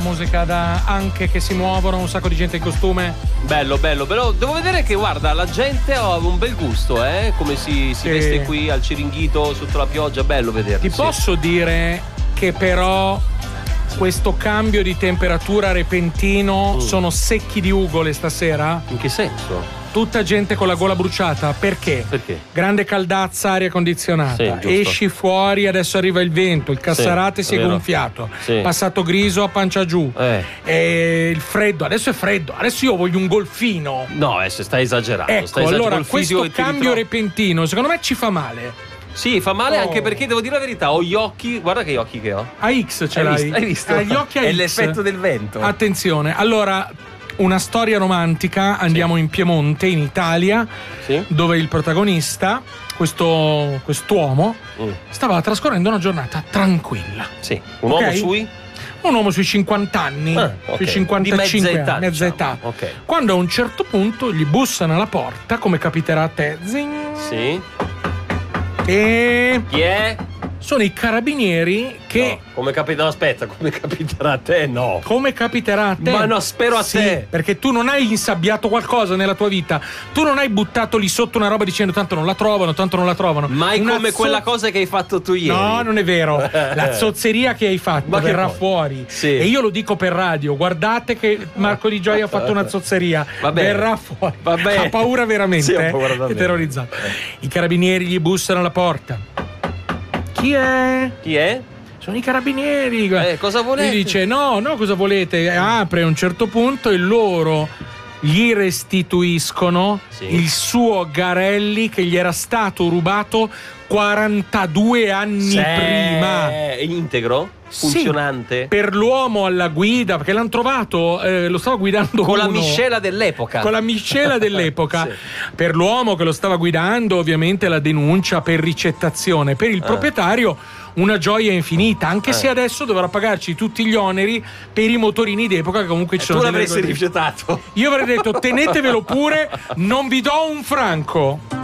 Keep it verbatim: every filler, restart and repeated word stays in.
musica da anche che si muovono, un sacco di gente in costume. Bello, bello, però devo vedere che guarda, la gente ha un bel gusto, eh? Come si, si Sì. veste qui al Ciringhito sotto la pioggia, bello vederli. Ti sì. posso dire che però questo cambio di temperatura repentino Mm. sono secchi di ugole stasera? In che senso? Tutta gente con la gola bruciata, perché? Perché? Grande caldazza, aria condizionata. Sì, giusto. Esci fuori, adesso arriva il vento, il Cassarate Sì, si è vero. gonfiato, Sì. passato griso a pancia giù. Eh. E il freddo, adesso è freddo, adesso io voglio un golfino. No, adesso stai esagerando. Ecco, stai esagerando allora col fisico questo che ti cambio ritrovi. repentino secondo me ci fa male. Sì, fa male Oh. anche perché devo dire la verità, ho gli occhi, guarda che occhi che ho. A X ce Hai l'hai? visto? Hai visto? Ha gli occhi a È X. l'effetto del vento. Attenzione, allora una storia romantica, andiamo in Piemonte, in Italia, Sì. dove il protagonista, questo quest'uomo, Mm. stava trascorrendo una giornata tranquilla. Sì, un Ok? uomo sui? Un uomo sui cinquanta anni, Ah, ok. sui cinquantacinque Di mezza età, anni, mezza diciamo. età. Ok. Quando a un certo punto gli bussano alla porta, come capiterà a te, zing, Sì. e Chi è? sono i carabinieri che... No, come capita, no, aspetta, come capiterà a te? No. Come capiterà a te? Ma no, spero a Sì, te. perché tu non hai insabbiato qualcosa nella tua vita. Tu non hai buttato lì sotto una roba dicendo tanto non la trovano, tanto non la trovano. Mai Una come zo- quella cosa che hai fatto tu ieri. No, non è vero. La zozzeria che hai fatto Ma che verrà poi? fuori. Sì. E io lo dico per radio. Guardate che Marco Di Gioia ha fatto una zozzeria. Va bene. Verrà fuori. Va bene. Ha paura veramente. Sì, ho eh? paura davvero. È terrorizzato. I carabinieri gli bussano alla porta. Chi è? Chi è? Sono i carabinieri. Eh, cosa volete? Gli dice no, no, cosa volete? Apre a un certo punto e loro gli restituiscono Sì. il suo Garelli che gli era stato rubato quarantadue anni Sì. prima. È integro? Funzionante? Sì, per l'uomo alla guida, perché l'hanno trovato, eh, lo stava guidando Con la uno. miscela dell'epoca. Con la miscela dell'epoca. Sì. Per l'uomo che lo stava guidando, ovviamente la denuncia per ricettazione. Per il Ah. proprietario una gioia infinita, anche Eh. se adesso dovrà pagarci tutti gli oneri per i motorini d'epoca che comunque ci sono. Tu delle l'avresti regole. rifiutato. Io avrei detto tenetevelo pure, non vi do un franco.